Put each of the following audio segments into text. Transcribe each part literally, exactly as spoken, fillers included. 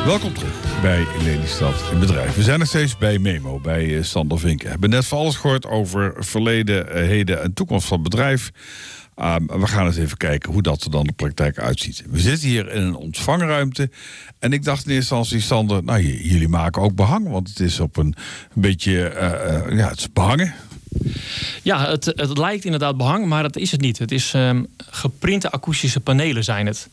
Welkom terug bij Lelystad in Bedrijf. We zijn nog steeds bij Memo, bij Sander Vinken. We hebben net van alles gehoord over verleden, heden en toekomst van het bedrijf. Uh, we gaan eens even kijken hoe dat er dan in de praktijk uitziet. We zitten hier in een ontvangruimte. En ik dacht in eerste instantie, Sander, nou, j- jullie maken ook behang. Want het is op een, een beetje, uh, uh, ja, het is behangen. Ja, het, het lijkt inderdaad behang, maar dat is het niet. Het is um, geprinte akoestische panelen zijn het.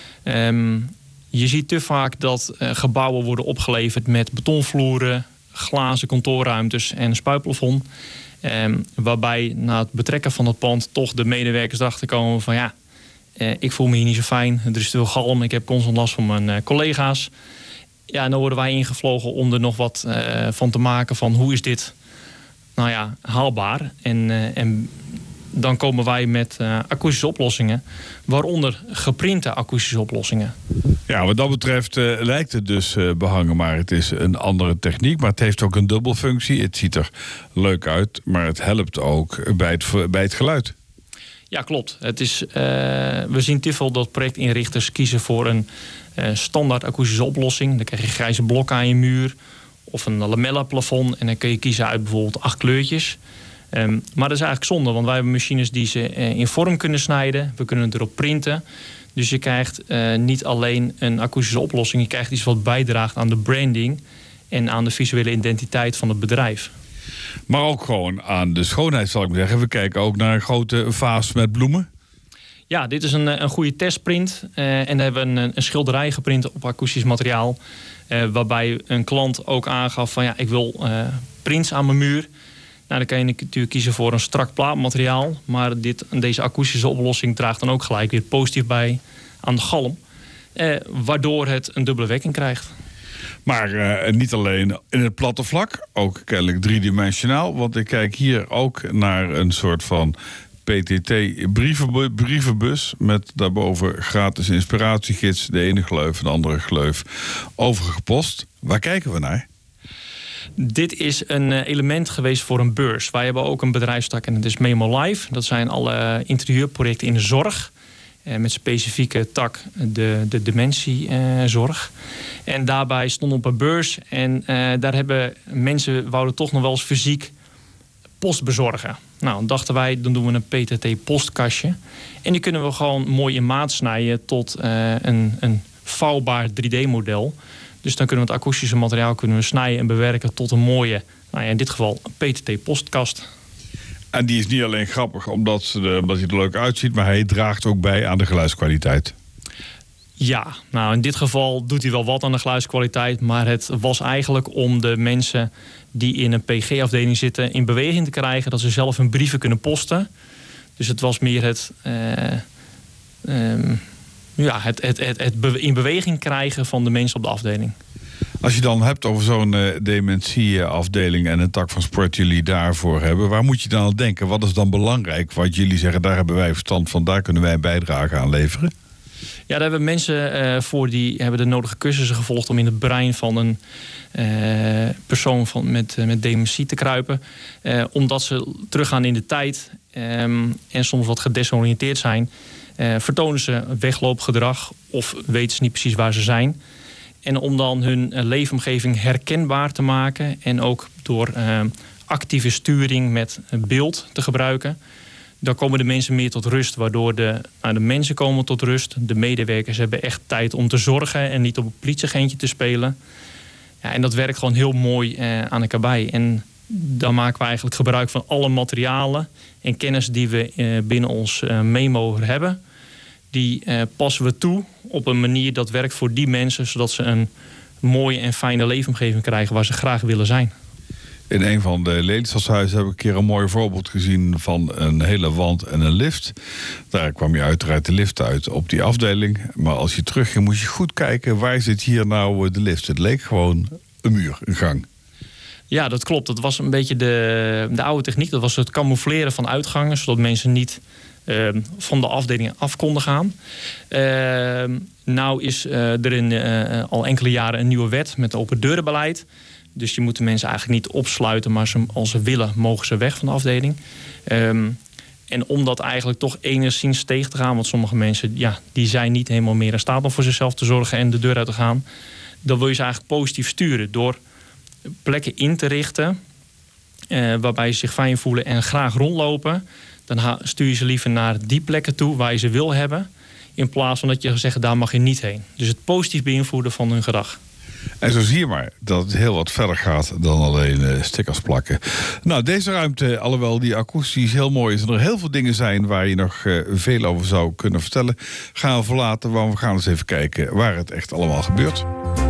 Um, je ziet te vaak dat uh, gebouwen worden opgeleverd met betonvloeren, glazen kantoorruimtes en een spuitplafond. Um, waarbij na het betrekken van het pand toch de medewerkers erachter komen van ja, uh, ik voel me hier niet zo fijn. Er is te veel galm, ik heb constant last van mijn uh, collega's. Ja, en dan worden wij ingevlogen om er nog wat uh, van te maken van hoe is dit nou ja, haalbaar. En, uh, en dan komen wij met uh, akoestische oplossingen, waaronder geprinte akoestische oplossingen. Ja, wat dat betreft uh, lijkt het dus uh, behangen, maar het is een andere techniek. Maar het heeft ook een dubbelfunctie. Het ziet er leuk uit, maar het helpt ook bij het, bij het geluid. Ja, klopt. Het is, uh, we zien te veel dat projectinrichters kiezen voor een uh, standaard akoestische oplossing. Dan krijg je grijze blokken aan je muur of een lamella-plafond. En dan kun je kiezen uit bijvoorbeeld acht kleurtjes. Um, maar dat is eigenlijk zonde, want wij hebben machines die ze uh, in vorm kunnen snijden. We kunnen het erop printen. Dus je krijgt uh, niet alleen een akoestische oplossing, je krijgt iets wat bijdraagt aan de branding en aan de visuele identiteit van het bedrijf. Maar ook gewoon aan de schoonheid, zal ik maar zeggen. We kijken ook naar een grote vaas met bloemen. Ja, dit is een, een goede testprint. Uh, en daar hebben we een, een schilderij geprint op akoestisch materiaal. Uh, waarbij een klant ook aangaf van ja, ik wil uh, prints aan mijn muur. Nou, dan kan je natuurlijk kiezen voor een strak plaatmateriaal. Maar dit, deze akoestische oplossing draagt dan ook gelijk weer positief bij aan de galm. Eh, waardoor het een dubbele werking krijgt. Maar uh, niet alleen in het platte vlak, ook kennelijk driedimensionaal. Want ik kijk hier ook naar een soort van P T T-brievenbus... met daarboven gratis inspiratiegids. De ene gleuf en de andere gleuf overgepost. Waar kijken we naar? Dit is een element geweest voor een beurs. Wij hebben ook een bedrijfstak en het is Memo Live. Dat zijn alle interieurprojecten in de zorg. Met specifieke tak de, de dementiezorg. En daarbij stonden op een beurs. En uh, daar hebben mensen wouden toch nog wel eens fysiek post bezorgen. Nou, dan dachten wij, dan doen we een P T T-postkastje. En die kunnen we gewoon mooi in maat snijden tot uh, een, een vouwbaar drie D-model. Dus dan kunnen we het akoestische materiaal kunnen we snijden en bewerken tot een mooie, nou ja, in dit geval een P T T-postkast. En die is niet alleen grappig omdat, ze de, omdat hij er leuk uitziet, maar hij draagt ook bij aan de geluidskwaliteit. Ja, nou in dit geval doet hij wel wat aan de geluidskwaliteit, maar het was eigenlijk om de mensen die in een P G-afdeling zitten in beweging te krijgen, dat ze zelf hun brieven kunnen posten. Dus het was meer het, uh, um, ja, het, het, het, het be- in beweging krijgen van de mensen op de afdeling. Als je dan hebt over zo'n uh, dementieafdeling en een tak van sport jullie daarvoor hebben, waar moet je dan aan denken? Wat is dan belangrijk? Wat jullie zeggen, daar hebben wij verstand van, daar kunnen wij een bijdrage aan leveren? Ja, daar hebben mensen uh, voor die hebben de nodige cursussen gevolgd om in het brein van een uh, persoon van, met, uh, met dementie te kruipen. Uh, omdat ze teruggaan in de tijd um, en soms wat gedesoriënteerd zijn, uh, vertonen ze wegloopgedrag of weten ze niet precies waar ze zijn. En om dan hun uh, leefomgeving herkenbaar te maken en ook door uh, actieve sturing met beeld te gebruiken, dan komen de mensen meer tot rust, waardoor de, nou, de mensen komen tot rust. De medewerkers hebben echt tijd om te zorgen en niet op een politieagentje te spelen. Ja, en dat werkt gewoon heel mooi uh, aan elkaar bij. En dan maken we eigenlijk gebruik van alle materialen en kennis die we uh, binnen ons uh, Memo hebben. Die uh, passen we toe op een manier dat werkt voor die mensen, zodat ze een mooie en fijne leefomgeving krijgen waar ze graag willen zijn. In een van de Lelystadshuizen heb ik een keer een mooi voorbeeld gezien van een hele wand en een lift. Daar kwam je uiteraard de lift uit op die afdeling. Maar als je terugging moest je goed kijken, waar zit hier nou de lift? Het leek gewoon een muur, een gang. Ja, dat klopt. Dat was een beetje de, de oude techniek. Dat was het camoufleren van uitgangen, zodat mensen niet uh, van de afdelingen af konden gaan. Uh, nou is uh, er in, uh, al enkele jaren een nieuwe wet met open deurenbeleid. Dus je moet de mensen eigenlijk niet opsluiten, maar ze, als ze willen, mogen ze weg van de afdeling. Um, en om dat eigenlijk toch enigszins tegen te gaan, want sommige mensen, ja, die zijn niet helemaal meer in staat om voor zichzelf te zorgen en de deur uit te gaan. dan wil je ze eigenlijk positief sturen door plekken in te richten uh, waarbij ze zich fijn voelen en graag rondlopen. Dan ha- stuur je ze liever naar die plekken toe waar je ze wil hebben, in plaats van dat je zegt, daar mag je niet heen. Dus het positief beïnvloeden van hun gedrag. En zo zie je maar dat het heel wat verder gaat dan alleen uh, stickers plakken. Nou, deze ruimte, alhoewel die akoestisch heel mooi is en er heel veel dingen zijn waar je nog uh, veel over zou kunnen vertellen, gaan we verlaten, want we gaan eens even kijken waar het echt allemaal gebeurt.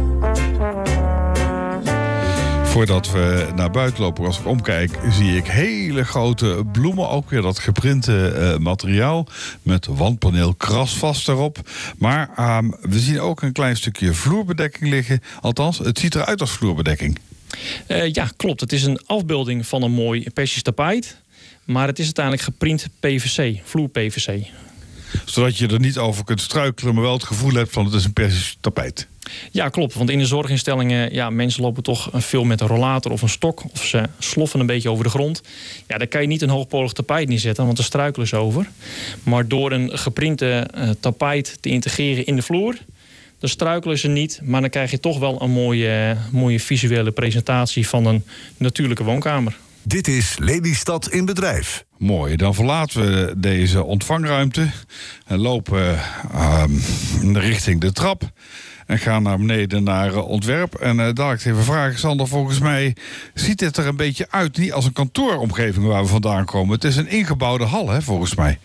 Voordat we naar buiten lopen, als ik omkijk, zie ik hele grote bloemen. Ook weer dat geprinte uh, materiaal met wandpaneel krasvast erop. Maar uh, we zien ook een klein stukje vloerbedekking liggen. Althans, het ziet eruit als vloerbedekking. Uh, ja, klopt. Het is een afbeelding van een mooi Persisch tapijt. Maar het is uiteindelijk geprint P V C, vloer-P V C. Zodat je er niet over kunt struikelen, maar wel het gevoel hebt van het is een Persisch tapijt. Ja, klopt. Want in de zorginstellingen, ja, mensen lopen toch veel met een rollator of een stok. Of ze sloffen een beetje over de grond. Ja, daar kan je niet een hoogpolig tapijt neerzetten, want daar struikelen ze over. Maar door een geprinte uh, tapijt te integreren in de vloer, dan struikelen ze niet. Maar dan krijg je toch wel een mooie, mooie visuele presentatie van een natuurlijke woonkamer. Dit is Lelystad in bedrijf. Mooi, dan verlaten we deze ontvangruimte en lopen uh, richting de trap. En gaan naar beneden naar uh, ontwerp. En uh, daar ik even vragen, Sander, volgens mij ziet dit er een beetje uit, niet als een kantooromgeving waar we vandaan komen. Het is een ingebouwde hal, hè, volgens mij.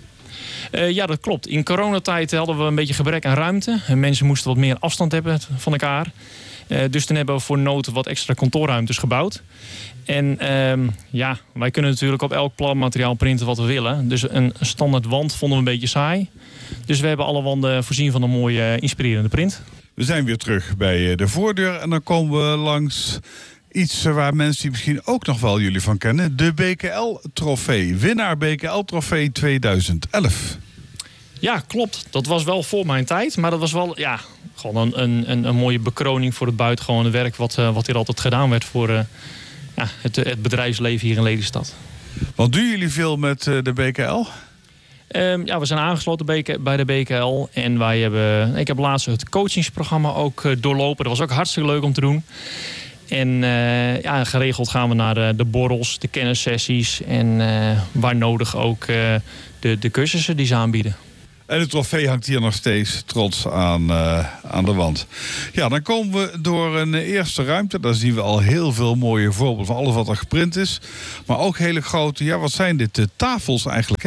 Uh, ja, dat klopt. In coronatijd hadden we een beetje gebrek aan ruimte. En mensen moesten wat meer afstand hebben van elkaar. Uh, dus toen hebben we voor nood wat extra kantoorruimtes gebouwd. En uh, ja, wij kunnen natuurlijk op elk planmateriaal printen wat we willen. Dus een standaard wand vonden we een beetje saai. Dus we hebben alle wanden voorzien van een mooie inspirerende print. We zijn weer terug bij de voordeur en dan komen we langs iets waar mensen die misschien ook nog wel jullie van kennen. De B K L-trofee. Winnaar B K L-trofee tweeduizend elf. Ja, klopt. Dat was wel voor mijn tijd. Maar dat was wel ja, gewoon een, een, een mooie bekroning voor het buitengewone werk wat, uh, wat hier altijd gedaan werd voor uh, ja, het, het bedrijfsleven hier in Lelystad. Wat doen jullie veel met uh, de B K L? Um, ja, we zijn aangesloten bij de B K L. En wij hebben, ik heb laatst het coachingsprogramma ook uh, doorlopen. Dat was ook hartstikke leuk om te doen. En uh, ja, geregeld gaan we naar de, de borrels, de kennissessies. En uh, waar nodig ook uh, de, de cursussen die ze aanbieden. En de trofee hangt hier nog steeds trots aan, uh, aan de wand. Ja, dan komen we door een eerste ruimte. Daar zien we al heel veel mooie voorbeelden van alles wat er geprint is. Maar ook hele grote, ja, wat zijn dit? De tafels eigenlijk, hè?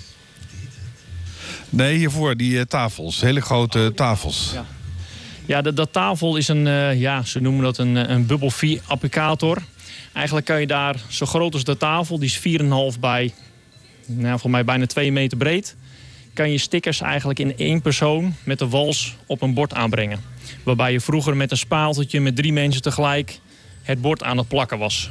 Nee, hiervoor, die uh, tafels. Hele grote oh, tafels. Ja, ja dat, dat tafel is een, uh, ja, ze noemen dat een, een Bubble V applicator. Eigenlijk kan je daar zo groot als de tafel, die is vier komma vijf bij, nou, voor mij bijna twee meter breed. Kan je stickers eigenlijk in één persoon met de wals op een bord aanbrengen. Waarbij je vroeger met een spaaltje met drie mensen tegelijk het bord aan het plakken was.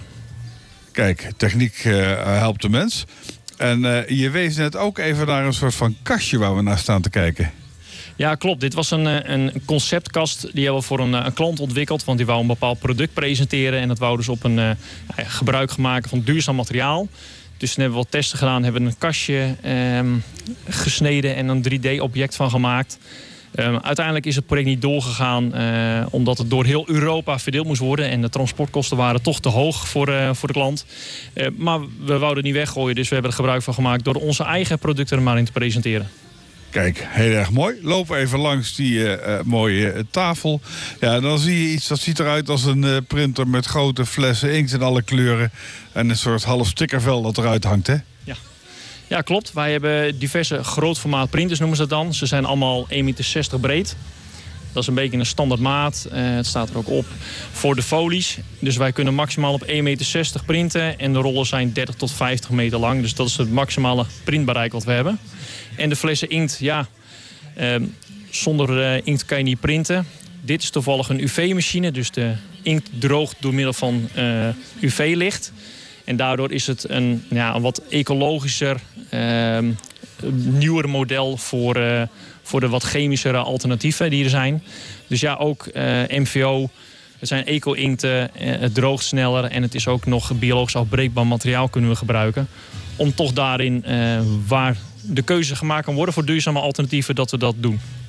Kijk, techniek uh, helpt de mens. En uh, je wees net ook even naar een soort van kastje waar we naar staan te kijken. Ja, klopt. Dit was een, een conceptkast. Die hebben we voor een, een klant ontwikkeld. Want die wou een bepaald product presenteren. En dat wou dus op een uh, gebruik maken van duurzaam materiaal. Dus toen hebben we wat testen gedaan. Hebben we een kastje um, gesneden en een drie D object van gemaakt. Um, uiteindelijk is het project niet doorgegaan. Uh, omdat het door heel Europa verdeeld moest worden. En de transportkosten waren toch te hoog voor, uh, voor de klant. Uh, maar we wouden het niet weggooien. Dus we hebben er gebruik van gemaakt door onze eigen producten er maar in te presenteren. Kijk, heel erg mooi. Loop even langs die uh, mooie uh, tafel. Ja, dan zie je iets dat ziet eruit als een uh, printer met grote flessen inkt in alle kleuren. En een soort half stickervel dat eruit hangt, hè? Ja. Ja, klopt. Wij hebben diverse grootformaat printers, noemen ze dat dan. Ze zijn allemaal één komma zestig meter breed. Dat is een beetje een standaard maat. Uh, het staat er ook op voor de folies. Dus wij kunnen maximaal op één komma zestig meter printen. En de rollen zijn dertig tot vijftig meter lang. Dus dat is het maximale printbereik wat we hebben. En de flessen inkt, ja, uh, zonder uh, inkt kan je niet printen. Dit is toevallig een U V-machine. Dus de inkt droogt door middel van uh, U V-licht. En daardoor is het een, ja, een wat ecologischer, uh, nieuwer model voor, uh, voor de wat chemischere alternatieven die er zijn. Dus ja, ook uh, M V O, het zijn eco-inkten, uh, het droogt sneller en het is ook nog biologisch afbreekbaar materiaal kunnen we gebruiken. Om toch daarin, uh, waar de keuze gemaakt kan worden voor duurzame alternatieven, dat we dat doen.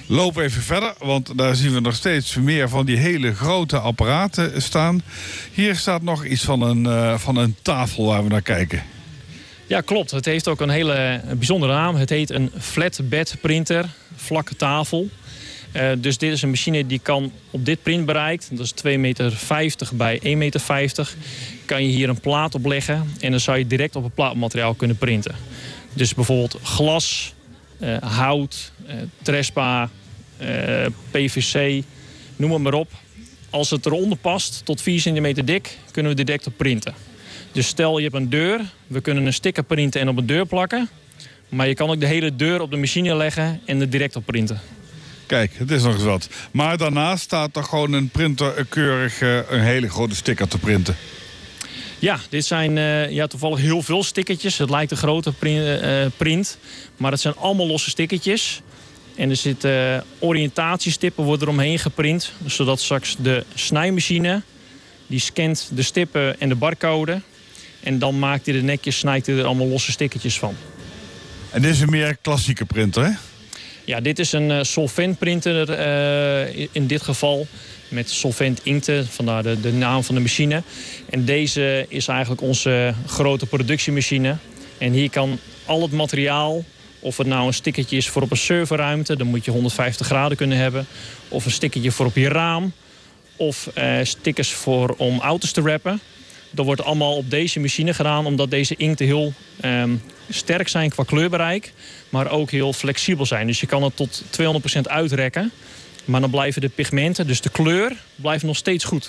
Loop even verder, want daar zien we nog steeds meer van die hele grote apparaten staan. Hier staat nog iets van een, uh, van een tafel waar we naar kijken. Ja, klopt. Het heeft ook een hele bijzondere naam. Het heet een flatbed printer, vlakke tafel. Uh, dus dit is een machine die kan op dit printbereik, dat is twee meter vijftig bij één meter vijftig, kan je hier een plaat op leggen en dan zou je direct op het plaatmateriaal kunnen printen. Dus bijvoorbeeld glas, uh, hout, uh, trespa, uh, P V C, noem het maar op. Als het eronder past, tot vier centimeter dik, kunnen we direct op printen. Dus stel je hebt een deur, we kunnen een sticker printen en op een deur plakken. Maar je kan ook de hele deur op de machine leggen en er direct op printen. Kijk, het is nog eens wat. Maar daarnaast staat er gewoon een printer keurig uh, een hele grote sticker te printen. Ja, dit zijn uh, ja, toevallig heel veel stickertjes. Het lijkt een grote print, uh, print, maar het zijn allemaal losse stickertjes. En er zitten uh, oriëntatiestippen worden eromheen geprint, zodat straks de snijmachine die scant de stippen en de barcode. En dan maakt hij de netjes, snijdt hij er allemaal losse stickertjes van. En dit is een meer klassieke printer, hè? Ja, dit is een uh, solvent printer uh, in dit geval. Met solvent inkten, vandaar de, de naam van de machine. En deze is eigenlijk onze grote productiemachine. En hier kan al het materiaal, of het nou een stickertje is voor op een serverruimte, dan moet je honderdvijftig graden kunnen hebben. Of een stickertje voor op je raam. Of uh, stickers voor om auto's te wrappen. Dat wordt allemaal op deze machine gedaan, omdat deze inkten heel um, sterk zijn qua kleurbereik, maar ook heel flexibel zijn. Dus je kan het tot tweehonderd procent uitrekken, maar dan blijven de pigmenten, dus de kleur, blijft nog steeds goed.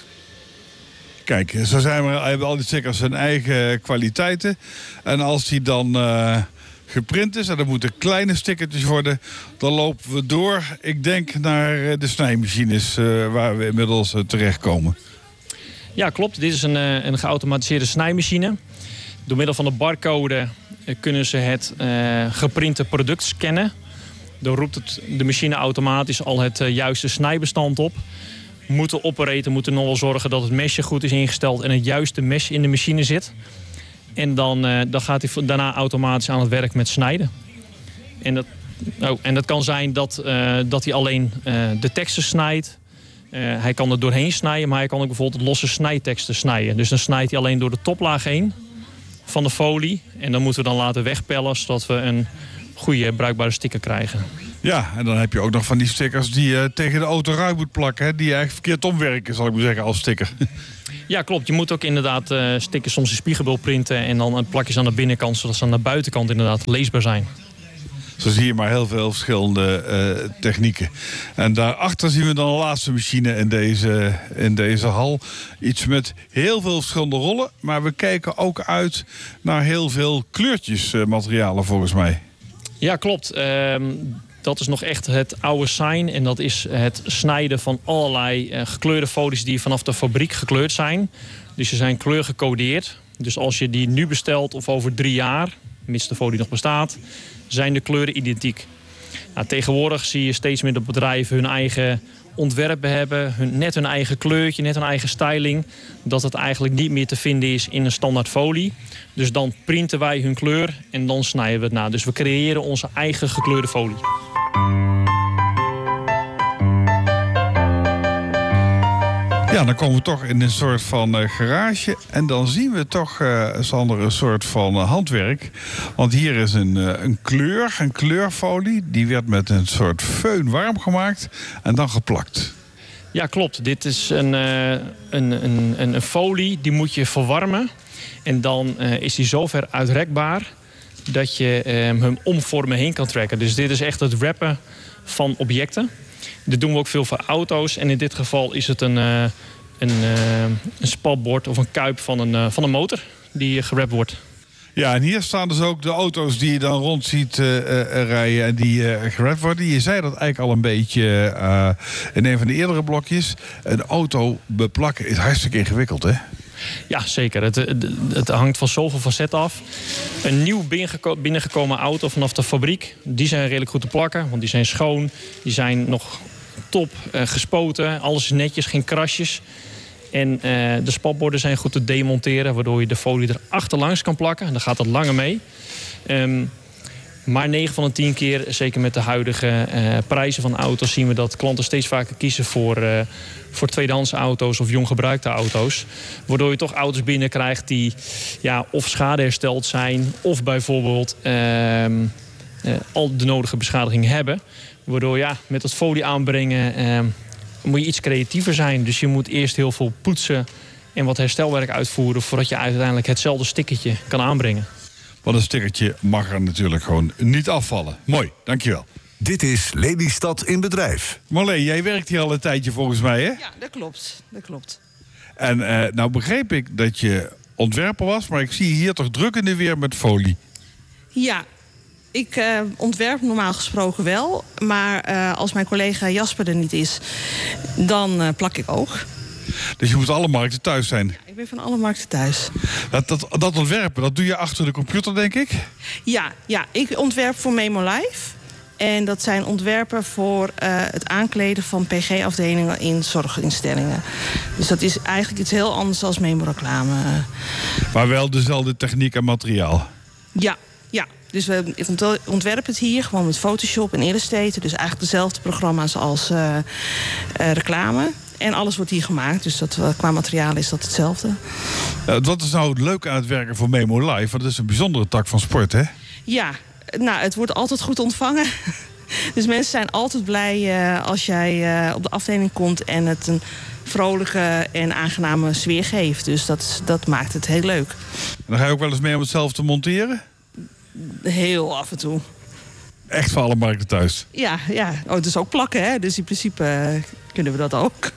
Kijk, zo zijn we, hebben al die stickers hun eigen kwaliteiten. En als die dan uh, geprint is, en dat moeten kleine stickertjes worden, dan lopen we door, ik denk, naar de snijmachines uh, waar we inmiddels uh, terechtkomen. Ja, klopt. Dit is een, een geautomatiseerde snijmachine. Door middel van de barcode kunnen ze het uh, geprinte product scannen. Dan roept het, de machine automatisch al het uh, juiste snijbestand op. Moet de operator moet er nog wel zorgen dat het mesje goed is ingesteld en het juiste mes in de machine zit. En dan, uh, dan gaat hij daarna automatisch aan het werk met snijden. En dat, oh, en dat kan zijn dat, uh, dat hij alleen uh, de teksten snijdt. Uh, hij kan er doorheen snijden, maar hij kan ook bijvoorbeeld losse snijteksten snijden. Dus dan snijdt hij alleen door de toplaag heen van de folie. En dan moeten we dan laten wegpellen, zodat we een goede bruikbare sticker krijgen. Ja, en dan heb je ook nog van die stickers die je tegen de auto ruit moet plakken, hè? Die eigenlijk verkeerd omwerken, zal ik maar zeggen, als sticker. Ja, klopt. Je moet ook inderdaad uh, stickers soms in spiegelbeeld printen en dan plakjes aan de binnenkant, zodat ze aan de buitenkant inderdaad leesbaar zijn. Zo zie je maar heel veel verschillende uh, technieken. En daarachter zien we dan de laatste machine in deze, in deze hal. Iets met heel veel verschillende rollen. Maar we kijken ook uit naar heel veel kleurtjes uh, materialen volgens mij. Ja, klopt. Uh, dat is nog echt het oude sign. En dat is het snijden van allerlei uh, gekleurde folies die vanaf de fabriek gekleurd zijn. Dus ze zijn kleurgecodeerd. Dus als je die nu bestelt of over drie jaar, mits de folie nog bestaat, zijn de kleuren identiek. Nou, tegenwoordig zie je steeds meer dat bedrijven hun eigen ontwerpen hebben, hun, net hun eigen kleurtje, net hun eigen styling, dat het eigenlijk niet meer te vinden is in een standaard folie. Dus dan printen wij hun kleur en dan snijden we het na. Dus we creëren onze eigen gekleurde folie. Ja, dan komen we toch in een soort van uh, garage. En dan zien we toch, uh, Sander, een soort van uh, handwerk. Want hier is een, uh, een kleur, een kleurfolie. Die werd met een soort föhn warm gemaakt en dan geplakt. Ja, klopt. Dit is een, uh, een, een, een, een folie, die moet je verwarmen. En dan uh, is die zover uitrekbaar dat je uh, hem om vormen heen kan trekken. Dus dit is echt het wrappen van objecten. Dit doen we ook veel voor auto's. En in dit geval is het een, uh, een, uh, een spatbord of een kuip van een, uh, van een motor die uh, gerapt wordt. Ja, en hier staan dus ook de auto's die je dan rond ziet uh, uh, rijden en die uh, gerapt worden. Je zei dat eigenlijk al een beetje uh, in een van de eerdere blokjes. Een auto beplakken is hartstikke ingewikkeld, hè? Ja, zeker. Het, het, het hangt van zoveel facetten af. Een nieuw binnengekomen auto vanaf de fabriek, die zijn redelijk goed te plakken. Want die zijn schoon, die zijn nog top uh, gespoten. Alles is netjes, geen krasjes. En uh, de spatborden zijn goed te demonteren, waardoor je de folie er achterlangs kan plakken. Dan gaat het langer mee. Um, Maar negen van de tien keer, zeker met de huidige uh, prijzen van auto's, zien we dat klanten steeds vaker kiezen voor, uh, voor tweedehands auto's of jong gebruikte auto's. Waardoor je toch auto's binnenkrijgt die ja, of schadehersteld zijn of bijvoorbeeld uh, uh, al de nodige beschadiging hebben. Waardoor ja, met dat folie aanbrengen uh, moet je iets creatiever zijn. Dus je moet eerst heel veel poetsen en wat herstelwerk uitvoeren voordat je uiteindelijk hetzelfde stickertje kan aanbrengen. Want een stickertje mag er natuurlijk gewoon niet afvallen. Mooi, dankjewel. Dit is Lelystad in bedrijf. Marleen, jij werkt hier al een tijdje volgens mij, hè? Ja, dat klopt. Dat klopt. En uh, nou begreep ik dat je ontwerper was, maar ik zie hier toch druk in de weer met folie. Ja, ik uh, ontwerp normaal gesproken wel. Maar uh, als mijn collega Jasper er niet is, dan uh, plak ik ook. Dus je moet alle markten thuis zijn. Ik ben van alle markten thuis. Dat, dat, dat ontwerpen, dat doe je achter de computer, denk ik? Ja, ja, ik ontwerp voor Memo Live. En dat zijn ontwerpen voor uh, het aankleden van P G-afdelingen in zorginstellingen. Dus dat is eigenlijk iets heel anders dan Memo-reclame. Maar wel dezelfde techniek en materiaal? Ja, ja. Dus we ontwerpen het hier gewoon met Photoshop en Illustrator. Dus eigenlijk dezelfde programma's als uh, uh, reclame. En alles wordt hier gemaakt, dus dat, qua materiaal is dat hetzelfde. Uh, wat is nou leuk aan het werken voor Memo Live? Want dat is een bijzondere tak van sport, hè? Ja, nou, het wordt altijd goed ontvangen. Dus mensen zijn altijd blij uh, als jij uh, op de afdeling komt en het een vrolijke en aangename sfeer geeft. Dus dat, dat maakt het heel leuk. En dan ga je ook wel eens mee om het zelf te monteren? Heel af en toe. Echt voor alle markten thuis? Ja, ja. Oh, het is ook plakken, hè? Dus in principe uh, kunnen we dat ook.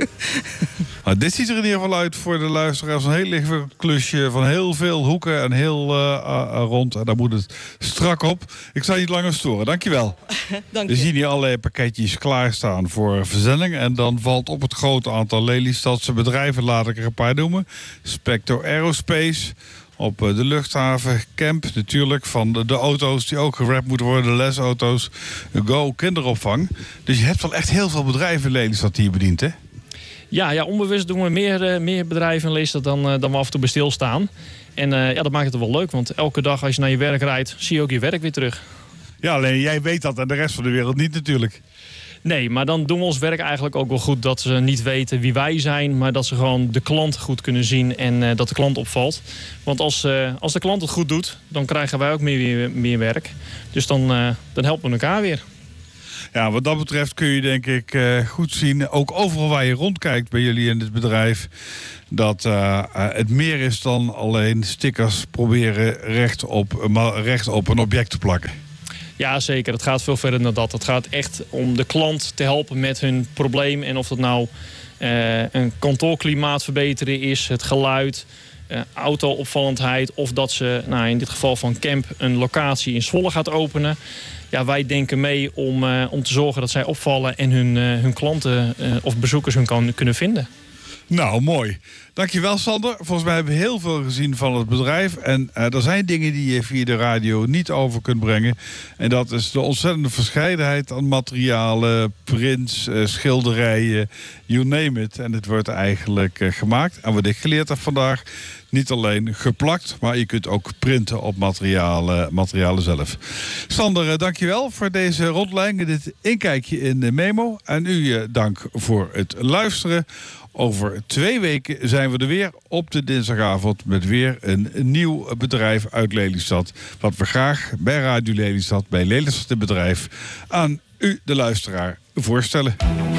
Nou, dit ziet er in ieder geval uit voor de luisteraars. Een heel licht klusje van heel veel hoeken en heel uh, uh, rond. En daar moet het strak op. Ik zal je niet langer storen. Dankjewel. Dank je. We zien hier allerlei pakketjes klaarstaan voor verzending. En dan valt op het grote aantal Lelystadse bedrijven, laat ik er een paar noemen. Spector Aerospace. Op de luchthaven, Camp natuurlijk, van de, de auto's die ook gerapt moeten worden, de lesauto's, Go kinderopvang. Dus je hebt wel echt heel veel bedrijven in Lelystad die je bedient, hè? Ja, ja, onbewust doen we meer, uh, meer bedrijven in Lelystad dan, uh, dan we af en toe bij stilstaan. En uh, ja, dat maakt het wel leuk, want elke dag als je naar je werk rijdt, zie je ook je werk weer terug. Ja, alleen jij weet dat en de rest van de wereld niet natuurlijk. Nee, maar dan doen we ons werk eigenlijk ook wel goed dat ze niet weten wie wij zijn, maar dat ze gewoon de klant goed kunnen zien en uh, dat de klant opvalt. Want als, uh, als de klant het goed doet, dan krijgen wij ook meer, meer werk. Dus dan, uh, dan helpen we elkaar weer. Ja, wat dat betreft kun je denk ik uh, goed zien, ook overal waar je rondkijkt bij jullie in het bedrijf, dat uh, uh, het meer is dan alleen stickers proberen recht op, uh, recht op een object te plakken. Ja, zeker. Het gaat veel verder dan dat. Het gaat echt om de klant te helpen met hun probleem. En of dat nou uh, een kantoorklimaat verbeteren is, het geluid, uh, auto-opvallendheid, of dat ze, nou, in dit geval van Camp, een locatie in Zwolle gaat openen. Ja, wij denken mee om, uh, om te zorgen dat zij opvallen en hun, uh, hun klanten uh, of bezoekers hun kan, kunnen vinden. Nou, mooi. Dankjewel, Sander. Volgens mij hebben we heel veel gezien van het bedrijf. En uh, er zijn dingen die je via de radio niet over kunt brengen. En dat is de ontzettende verscheidenheid aan materialen, prints, uh, schilderijen, you name it. En het wordt eigenlijk uh, gemaakt. En wat ik geleerd heb vandaag, niet alleen geplakt, maar je kunt ook printen op materialen, materialen zelf. Sander, uh, dankjewel voor deze rondleiding, dit inkijkje in de Memo. En u uh, dank voor het luisteren. Over twee weken zijn we er weer op de dinsdagavond met weer een nieuw bedrijf uit Lelystad. Wat we graag bij Radio Lelystad, bij Lelystad het bedrijf, aan u, de luisteraar, voorstellen.